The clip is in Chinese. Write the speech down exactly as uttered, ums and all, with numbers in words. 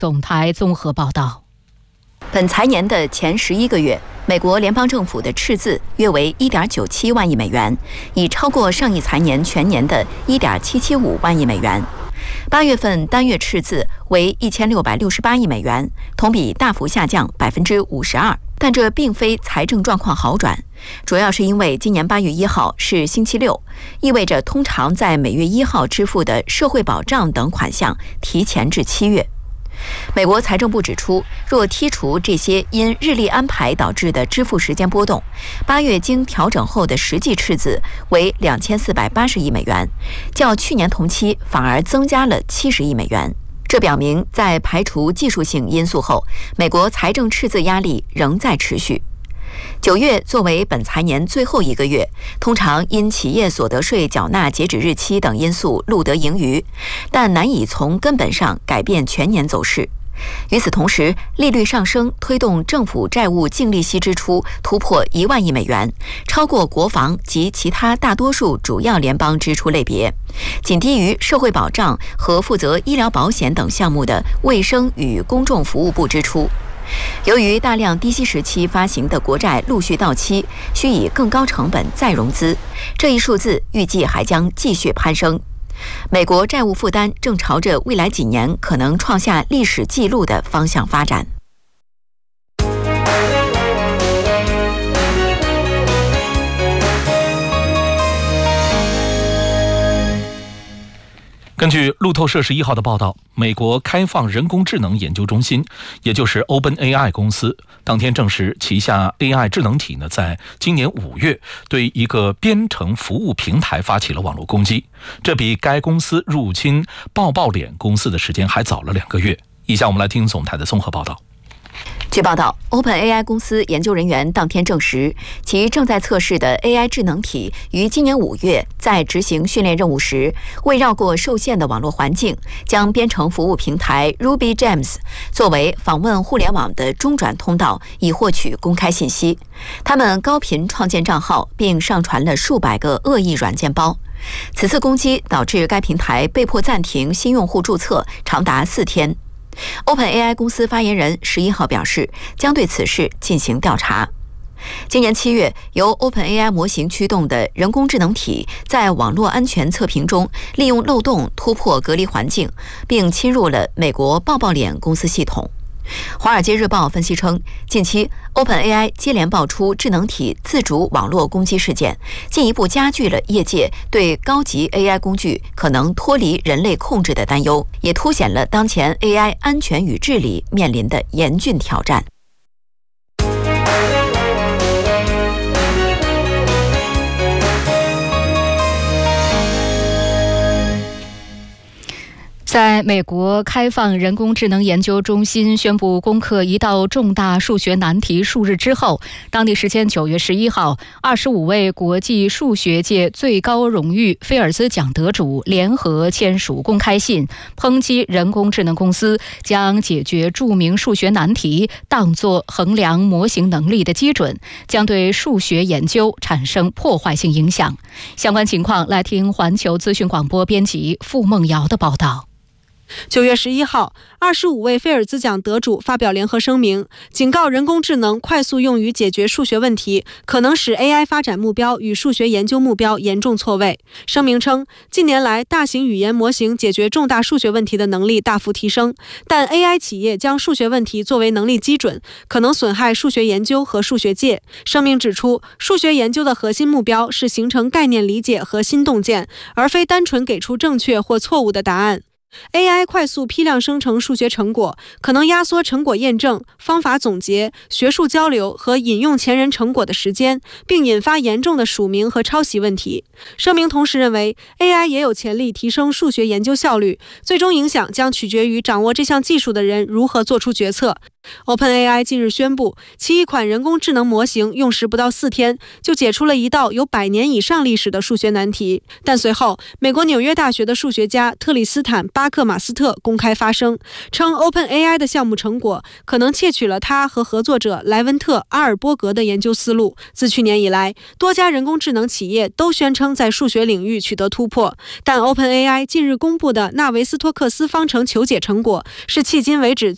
总台综合报道。 本财年的前十一个月，美国联邦政府的赤字约为 一点九七万亿美元，已超过上一财年全年的 一点七七五万亿美元。八月份单月赤字为一千六百六十八亿美元，同比大幅下降 百分之五十二。但这并非财政状况好转，主要是因为今年八月一号是星期六，意味着通常在每月一号支付的社会保障等款项提前至七月。美国财政部指出，若剔除这些因日历安排导致的支付时间波动，八月经调整后的实际赤字为两千四百八十亿美元，较去年同期反而增加了七十亿美元。这表明，在排除技术性因素后，美国财政赤字压力仍在持续。九月作为本财年最后一个月，通常因企业所得税缴纳截止日期等因素录得盈余，但难以从根本上改变全年走势。与此同时，利率上升推动政府债务净利息支出突破一万亿美元，超过国防及其他大多数主要联邦支出类别，仅低于社会保障和负责医疗保险等项目的卫生与公众服务部支出。由于大量低息时期发行的国债陆续到期，需以更高成本再融资，这一数字预计还将继续攀升。美国债务负担正朝着未来几年可能创下历史纪录的方向发展。 根据路透社十一号的报道，美国开放人工智能研究中心，也就是 OpenAI 公司，当天证实旗下 A I 智能体呢，在今年五月对一个编程服务平台发起了网络攻击，这比该公司入侵抱抱脸公司的时间还早了两个月。以下我们来听总台的综合报道。 据报道 ，OpenAI 公司研究人员当天证实，其正在测试的 A I 智能体于今年五月在执行训练任务时，未绕过受限的网络环境，将编程服务平台 RubyGems 作为访问互联网的中转通道，以获取公开信息。他们高频创建账号，并上传了数百个恶意软件包。此次攻击导致该平台被迫暂停新用户注册，长达四天。OpenAI 公司发言人十一号表示，将对此事进行调查。今年七月，由 OpenAI 模型驱动的人工智能体在网络安全测评中利用漏洞突破隔离环境，并侵入了美国抱抱脸公司系统。《华尔街日报》分析称，近期 OpenAI 接连爆出智能体自主网络攻击事件，进一步加剧了业界对高级 A I 工具可能脱离人类控制的担忧，也凸显了当前 A I 安全与治理面临的严峻挑战。 在美国开放人工智能研究中心宣布攻克一道重大数学难题数日之后，当地时间九月十一号，二十五位国际数学界最高荣誉菲尔兹奖得主联合签署公开信，抨击人工智能公司将解决著名数学难题当作衡量模型能力的基准，将对数学研究产生破坏性影响。相关情况来听环球资讯广播编辑付梦瑶的报道。 九月十一号，二十五位菲尔兹奖得主发表联合声明，警告人工智能快速用于解决数学问题，可能使 A I 发展目标与数学研究目标严重错位。声明称，近年来大型语言模型解决重大数学问题的能力大幅提升，但 A I 企业将数学问题作为能力基准，可能损害数学研究和数学界。声明指出，数学研究的核心目标是形成概念理解和新洞见，而非单纯给出正确或错误的答案。A I 快速批量生成数学成果，可能压缩成果验证、方法总结、学术交流和引用前人成果的时间，并引发严重的署名和抄袭问题。声明同时认为 ，A I 也有潜力提升数学研究效率，最终影响将取决于掌握这项技术的人如何做出决策。OpenAI 近日宣布，其一款人工智能模型用时不到四天就解出了一道有百年以上历史的数学难题。但随后，美国纽约大学的数学家特里斯坦·巴克马斯特公开发声，称 OpenAI 的项目成果可能窃取了他和合作者莱文特·阿尔波格的研究思路。自去年以来，多家人工智能企业都宣称在数学领域取得突破，但 OpenAI 近日公布的纳维斯托克斯方程求解成果是迄今为止